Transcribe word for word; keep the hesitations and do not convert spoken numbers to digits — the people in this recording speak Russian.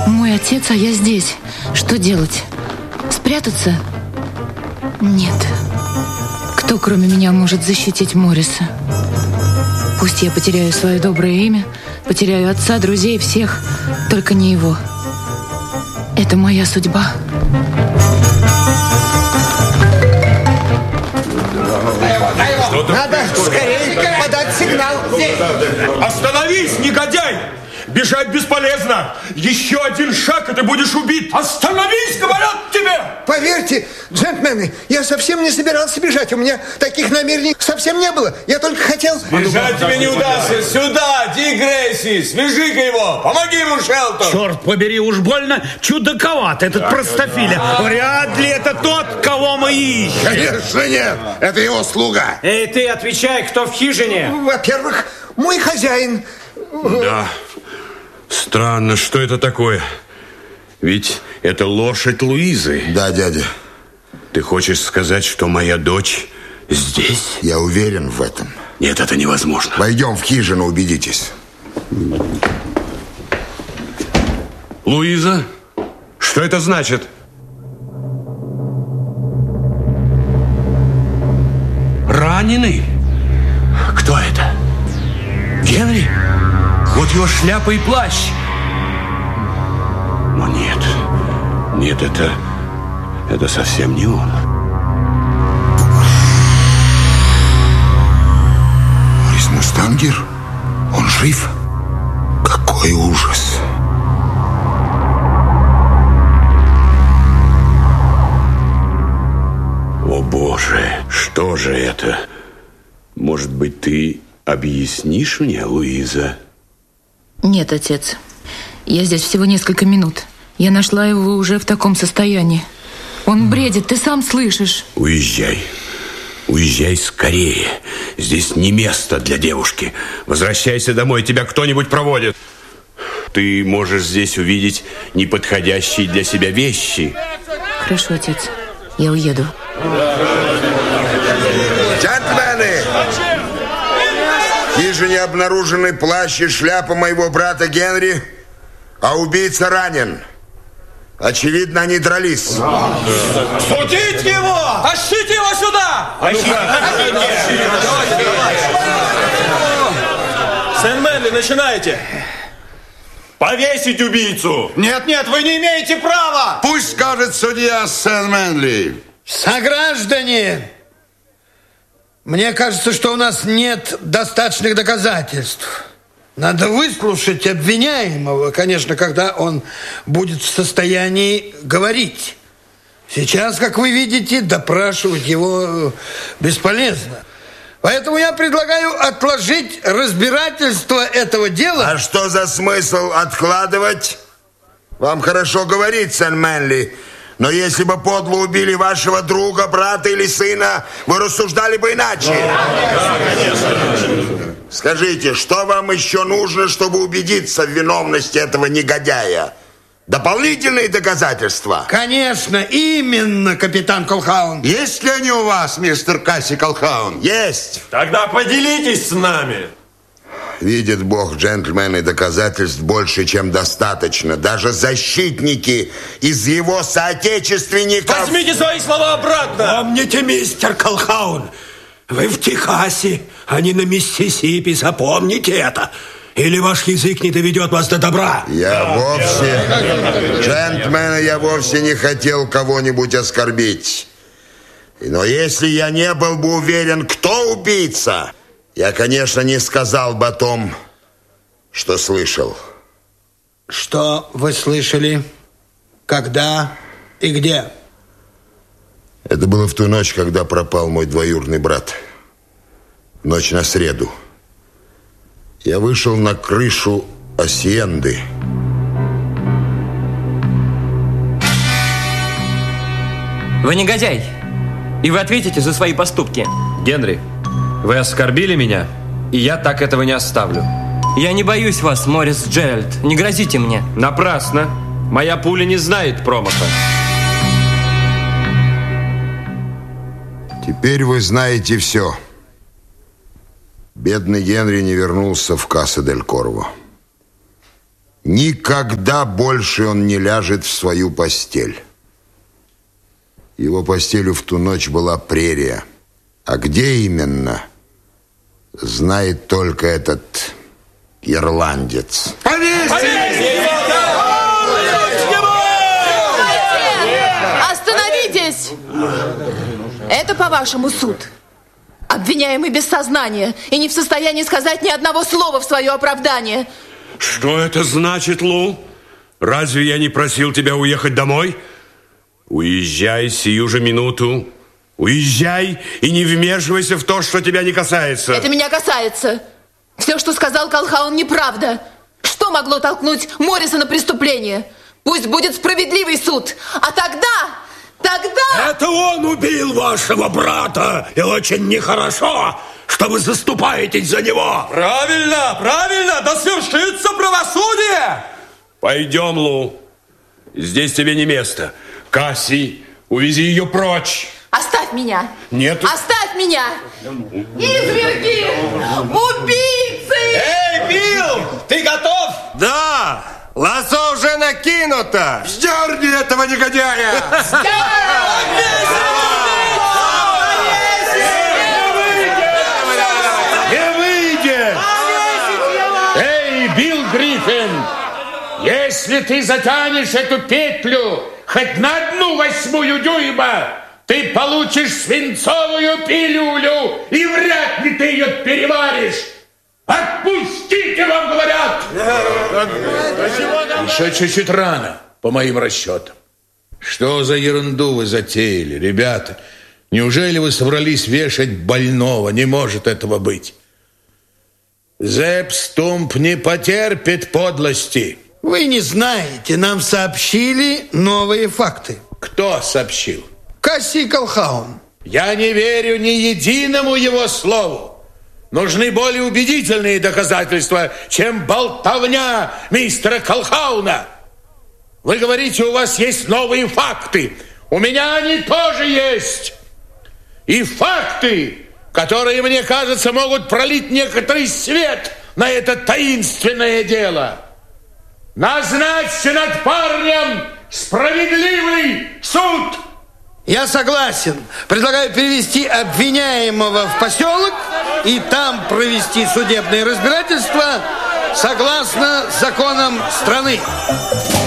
Мой отец, а я здесь. Что делать? Спрятаться? Нет. Кто, кроме меня, может защитить Морриса? Пусть я потеряю свое доброе имя, потеряю отца, друзей, всех, только не его. Это моя судьба. Надо скорее подать сигнал. Остановись, негодяй! Бежать бесполезно. Еще один шаг, и ты будешь убит. Остановись, говорят тебе! Поверьте, джентльмены, я совсем не собирался бежать. У меня таких намерений совсем не было. Я только хотел... Бежать тебе не удастся. Сюда, Дик Грейси, свяжи-ка его. Помоги ему, Шелтон. Черт побери, уж больно чудаковат этот простофиля. Вряд ли это тот, кого мы ищем. Конечно нет. Это его слуга. Эй, ты отвечай, кто в хижине? Во-первых, мой хозяин. Да. Странно, что это такое? Ведь это лошадь Луизы. Да, дядя. Ты хочешь сказать, что моя дочь здесь? Я уверен в этом. Нет, это невозможно. Войдем в хижину, убедитесь. Луиза? Что это значит? Раненый? Кто это? Генри? Вот его шляпа и плащ. Но нет. Нет, это... Это совсем не он. Моррис Мустангер? Он жив? Какой ужас. О, Боже, что же это? Может быть, ты объяснишь мне, Луиза? Нет, отец. Я здесь всего несколько минут. Я нашла его уже в таком состоянии. Он бредит, ты сам слышишь. Уезжай. Уезжай скорее. Здесь не место для девушки. Возвращайся домой, тебя кто-нибудь проводит. Ты можешь здесь увидеть неподходящие для себя вещи. Хорошо, отец. Я уеду. Джентльмены! В хижине обнаружены плащ и шляпа моего брата Генри, а убийца ранен. Очевидно, они дрались. Судить его! Тащите его сюда! Сен-Мэнли, начинайте! Повесить убийцу! Нет, нет, вы не имеете права! Пусть скажет судья Сен-Мэнли. Сограждане, мне кажется, что у нас нет достаточных доказательств. Надо выслушать обвиняемого, конечно, когда он будет в состоянии говорить. Сейчас, как вы видите, допрашивать его бесполезно. Поэтому я предлагаю отложить разбирательство этого дела. А что за смысл откладывать? Вам хорошо говорить, Сен-Мэнли. Но если бы подло убили вашего друга, брата или сына, вы рассуждали бы иначе. Скажите, что вам еще нужно, чтобы убедиться в виновности этого негодяя? Дополнительные доказательства? Конечно, именно, капитан Колхаун. Есть ли они у вас, мистер Касси Колхаун? Есть. Тогда поделитесь с нами. Видит Бог, джентльмены, доказательств больше, чем достаточно. Даже защитники из его соотечественников... Возьмите свои слова обратно! Помните, мистер Колхаун, вы в Техасе, а не на Миссисипи, запомните это. Или ваш язык не доведет вас до добра. Я вовсе... Джентльмены, я вовсе не хотел кого-нибудь оскорбить. Но если я не был бы уверен, кто убийца... Я, конечно, не сказал бы о том, что слышал. Что вы слышали? Когда и где? Это было в ту ночь, когда пропал мой двоюродный брат. Ночь на среду. Я вышел на крышу Асьенды. Вы негодяй, и вы ответите за свои поступки. Генри, вы оскорбили меня, и я так этого не оставлю. Я не боюсь вас, Моррис Джеральд. Не грозите мне. Напрасно. Моя пуля не знает промаха. Теперь вы знаете все. Бедный Генри не вернулся в Касса-дель-Корво. Никогда больше он не ляжет в свою постель. Его постелью в ту ночь была прерия. А где именно, знает только этот ирландец. Остановитесь! Это, по-вашему, суд. Обвиняемый без сознания и не в состоянии сказать ни одного слова в свое оправдание. Что это значит, Лу? Разве я не просил тебя уехать домой? Уезжай сию же минуту. Уезжай и не вмешивайся в то, что тебя не касается. Это меня касается. Все, что сказал Колхаун, неправда. Что могло толкнуть Морриса на преступление? Пусть будет справедливый суд. А тогда... Тогда... Это он убил вашего брата. И очень нехорошо, что вы заступаетесь за него. Правильно, правильно. Да свершится правосудие. Пойдем, Лу. Здесь тебе не место. Касси, увези ее прочь. Оставь меня. Нет. Оставь меня. Изверги! Убийцы! Эй, Билл, ты готов? Да! Лассо уже накинуто! Сдерни этого негодяя! Не выйдет! Эй, Билл Гриффин! Если ты затянешь эту петлю хоть на одну восьмую дюйма, ты получишь свинцовую пилюлю, и вряд ли ты ее переваришь. Отпустите, вам говорят! Еще чуть-чуть рано, по моим расчетам. Что за ерунду вы затеяли, ребята? Неужели вы собрались вешать больного? Не может этого быть. Зепп Стумп не потерпит подлости. Вы не знаете, нам сообщили новые факты. Кто сообщил? Касси Колхаун. Я не верю ни единому его слову. Нужны более убедительные доказательства, чем болтовня мистера Колхауна. Вы говорите, у вас есть новые факты. У меня они тоже есть. И факты, которые, мне кажется, могут пролить некоторый свет на это таинственное дело. Назначьте над парнем справедливый суд. Я согласен. Предлагаю перевести обвиняемого в поселок и там провести судебное разбирательство согласно законам страны.